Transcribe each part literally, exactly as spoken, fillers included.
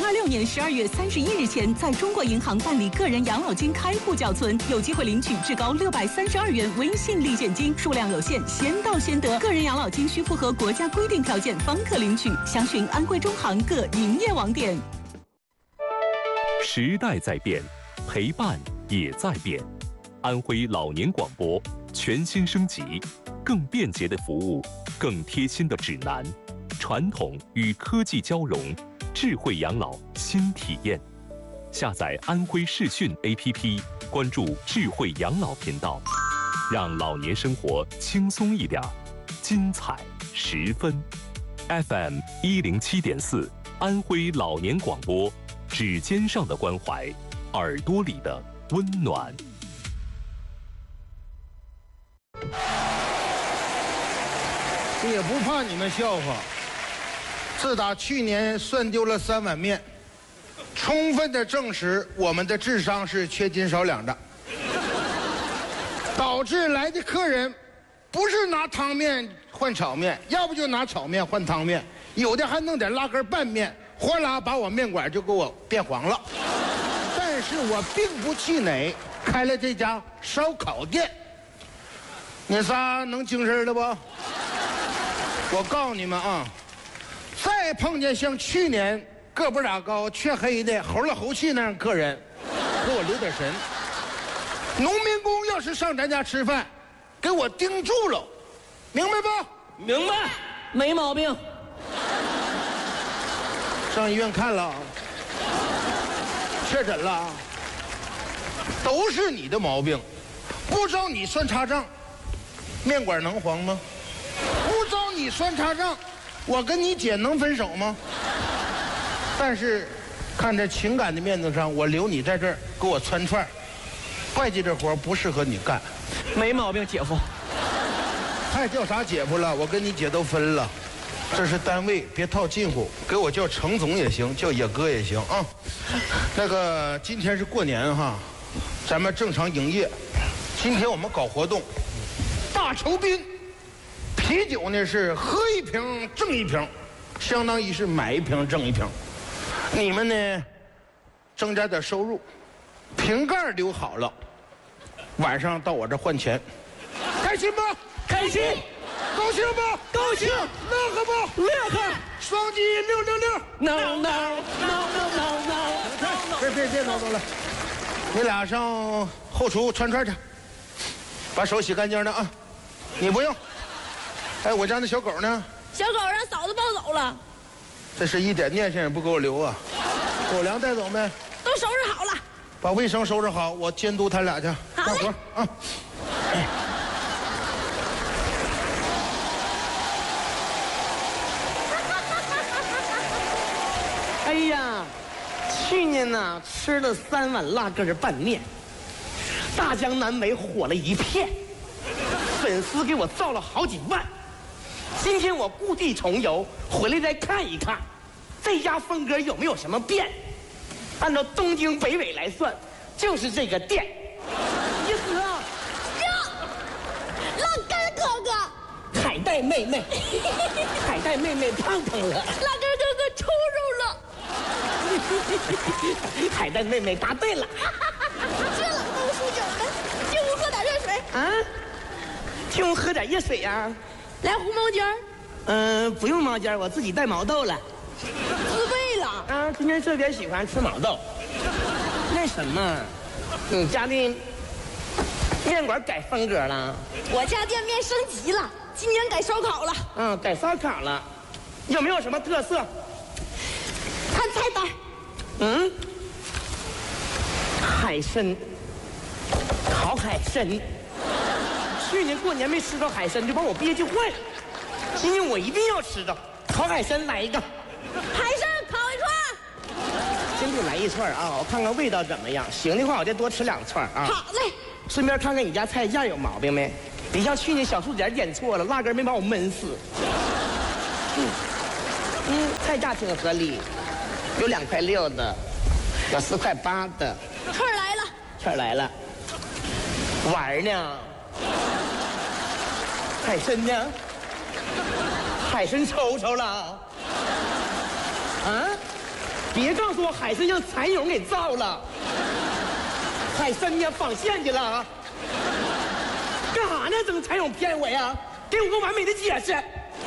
二六年十二月三十一日前，在中国银行办理个人养老金开户缴存，有机会领取至高六百三十二元微信立现金，数量有限，先到先得。个人养老金需符合国家规定条件方可领取。详询安徽中行各营业网点。 时代在变，陪伴也在变。安徽老年广播全新升级，更便捷的服务，更贴心的指南，传统与科技交融，智慧养老新体验。下载安徽视讯 A P P， 关注智慧养老频道，让老年生活轻松一点，精彩十分。F M 一零七点四，安徽老年广播，指尖上的关怀，耳朵里的温暖。 也不怕你们笑话。自打去年算丢了三碗面，充分的证实我们的智商是缺斤少两的，导致来的客人不是拿汤面换炒面，要不就拿炒面换汤面，有的还弄点拉根拌面，哗啦把我面馆就给我变黄了。但是我并不气馁，开了这家烧烤店。你仨能精神了不？我告诉你们啊，再碰见像去年个不咋高、黢黑的、猴了猴气那样客人，给我留点神。农民工要是上咱家吃饭，给我盯住了，明白不？ 明白，没毛病。 上医院看了，确诊了，都是你的毛病。不招你算差账，面馆能黄吗？不招你算差账，我跟你姐能分手吗？但是看在情感的面子上，我留你在这儿给我穿串，会计这活不适合你干。 没毛病，姐夫。 还叫啥姐夫了？我跟你姐都分了，这是单位，别套近乎，给我叫程总也行，叫野哥也行啊。那个今天是过年哈，咱们正常营业。今天我们搞活动，大酬宾。啤酒呢是喝一瓶挣一瓶，相当于是买一瓶挣一瓶。你们呢，增加点收入，瓶盖留好了，晚上到我这换钱，开心不？ 开心。 高兴不？ 高兴。 乐呵不？ 乐呵。 双击六六六。 no no no no no no。 别别别闹腾了，你俩上后厨串串去，把手洗干净的啊。你不用。哎，我家那小狗呢？ 小狗让嫂子抱走了。 这是一点念想也不给我留啊！狗粮带走没？ 都收拾好了。 把卫生收拾好，我监督他俩去。 好嘞。 干活啊！ 哎呀，去年呢吃了三碗辣根拌面，大江南北火了一片，粉丝给我造了好几万。今天我故地重游，回来再看一看，这家风格有没有什么变？按照东京北纬来算，就是这个店。意思啊？ 哟，辣根哥哥， 海带妹妹，海带妹妹胖胖了， 辣根哥哥抽抽了。 海带妹妹答对了。 这老高输酒的，进屋喝点热水。 啊？进屋喝点热水呀、啊？ 来壶毛尖儿。 嗯、呃，不用毛尖，我自己带毛豆了。 自备了。 啊，今天特别喜欢吃毛豆。那什么，你家的面馆改风格了？ 我家店面升级了，今年改烧烤了。 嗯，改烧烤了。有没有什么特色？ 看菜单。 嗯，海参，烤海参。去年过年没吃到海参，就把我憋屈坏了。今年我一定要吃到烤海参，来一个。 海参烤一串。 先给我来一串啊，我看看味道怎么样。行的话，我再多吃两串啊。 好嘞。 顺便看看你家菜价有毛病没？别像去年小数点点错了，辣根没把我闷死。嗯，嗯，菜价挺合理，有两块六的，有四块八的。 串来了。 串来了。玩呢？海参呢？海参抽抽了？啊？ 别告诉我海参让蚕蛹给造了，海参呀纺线去了啊！干啥呢？整蚕蛹骗我呀？给我个完美的解释。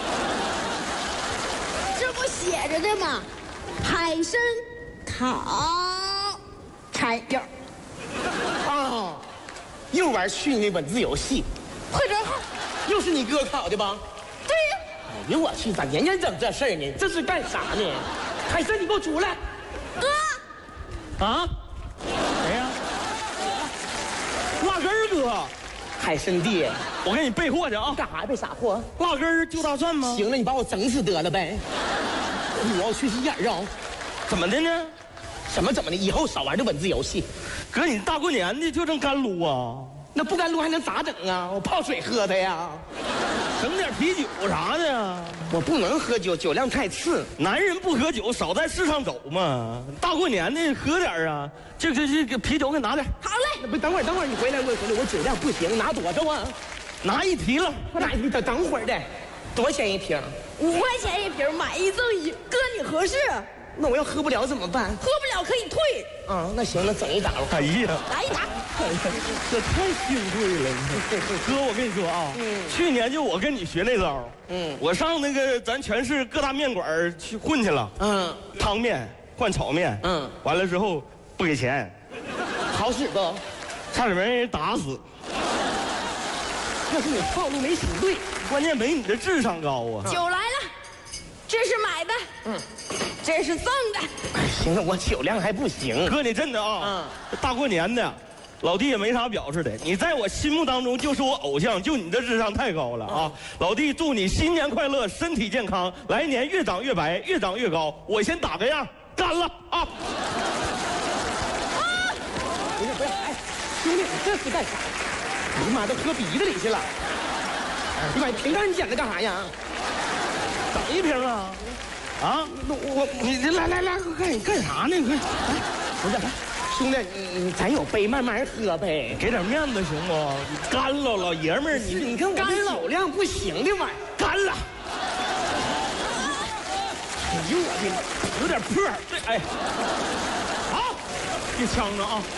这不写着的吗？海参烤蚕蛹。 啊，又玩虚拟文字游戏， 快转号。 又是你哥考的吧？ 对呀。 哎呦我去，咋年年整这事儿呢？这是干啥呢？海参，你给我出来！ 哥。 啊？谁呀？ 辣根儿哥， 海参弟， 我给你备货去啊！ 干啥呀？备啥货？ 辣根儿就大蒜吗？ 行了，你把我整死得了呗！我去洗眼儿啊！ 怎么的呢？ 什么怎么的？以后少玩这文字游戏。 哥，你大过年的就这么干撸啊？ 那不干撸还能咋整啊？我泡水喝它呀。 整点啤酒啥的呀？ 我不能喝酒，酒量太次。 男人不喝酒，少在世上走嘛。大过年的喝点啊！这这这个啤酒给拿点。 好嘞。 不，等会儿等会儿，你回来我回来，我酒量不行，拿多少啊？ 拿一提了。 快拿，你等等会儿的，多少钱一瓶？ 五块钱一瓶，买一赠一，哥你合适？ 那我要喝不了怎么办？ 喝不了可以退。 啊，那行，那整一打吧。 哎呀， 来一打。 这太幸亏了！哥，我跟你说啊，嗯，去年就我跟你学那招，嗯，我上那个咱全市各大面馆去混去了， 嗯， 汤面换炒面， 嗯， 完了之后不给钱， 好使不？ 差点没人打死。 那是你套路没使对， 关键没你的智商高啊！ 酒来了，这是买的，嗯，这是赠的。 哎，行了，我酒量还不行。 哥，你真的啊， 嗯， 大过年的，老弟也没啥表示的，你在我心目当中就是我偶像，就你的智商太高了啊！老弟，祝你新年快乐，身体健康，来年越长越白，越长越高。我先打个样，干了啊！ 不是不是，哎，兄弟，你这是干啥？哎呀妈，都喝鼻子里去了！哎呀妈，瓶盖你捡着干啥呀？ 整一瓶啊！啊， 那我你你来来来，干干啥呢？快，哎，不是，兄弟，你你咱有杯，慢慢喝呗。 给点面子行不？你干了，老爷们儿，你你看我这酒量不行的玩意儿， 干了！ 哎呦我的， 有点破，对，哎，好，别呛着啊！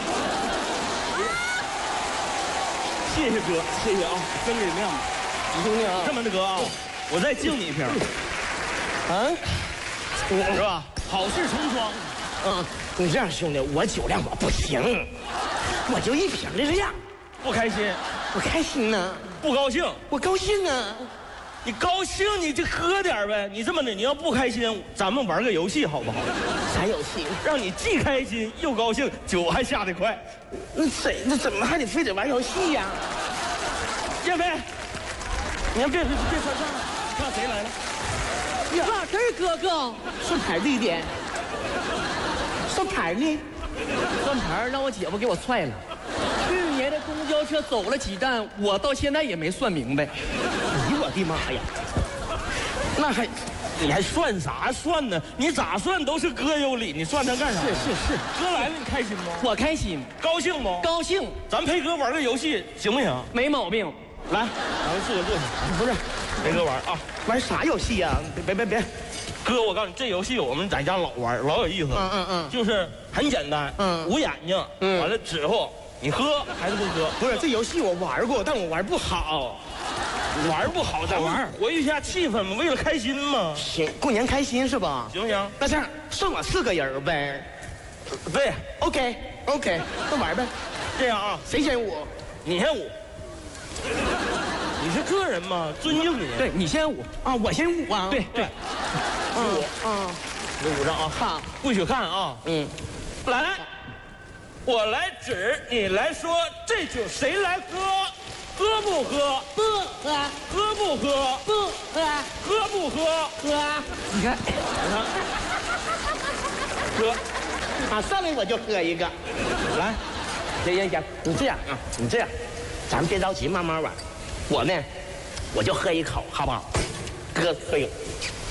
谢谢哥，谢谢啊，真给面子。 兄弟啊， 这么的哥啊，我再敬你一瓶， 啊， 是吧？好事成双。 嗯，你这样兄弟，我酒量我不行，我就一瓶的量， 不开心， 我开心呢， 不高兴， 我高兴啊。 你高兴你就喝点呗。你这么的，你要不开心，咱们玩个游戏好不好？ 啥游戏？ 让你既开心又高兴，酒还下得快。 那谁？那怎么还得非得玩游戏呀？ 叶飞，你要别别别算账，看谁来了？ 辣根儿哥哥，算牌弟弟，算牌呢？ 算盘让我姐夫给我踹了。去年的公交车走了几站，我到现在也没算明白。 哎呦我的妈呀！那还你还算啥算呢？你咋算都是哥有理，你算他干啥？ 是是是， 哥来了，你开心不？ 我开心， 高兴不？ 高兴， 咱陪哥玩个游戏行不行？ 没毛病。 来，咱们四个坐下， 不是陪哥玩啊！ 玩啥游戏呀？别别别别！ 哥，我告诉你，这游戏我们在家老玩，老有意思了。 嗯嗯嗯， 就是很简单， 嗯捂眼睛， 嗯完了之后你喝还是不喝？ 不是这游戏我玩过，但我玩不好。 玩不好再玩，活跃一下气氛嘛，为了开心嘛。 行，过年开心是吧？ 行不行？ 那这样算我四个人呗。 对 OK OK， 那玩呗。 这样啊， 谁先舞？ 你先舞。你是个人嘛，尊敬你。 对你先舞啊，我先舞啊。 对对， 舞啊， 你舞上啊。 好， 不许看啊。 嗯， 来，我来指，你来说，这酒谁来喝？喝不喝？ 不喝， 喝不喝？ 不喝， 喝不喝？ 喝。 你看， 你看，喝， 啊，上来我就喝一个。 来， 行行行，你这样啊，你这样，咱们别着急，慢慢玩。我呢，我就喝一口，好不好？哥喝一口。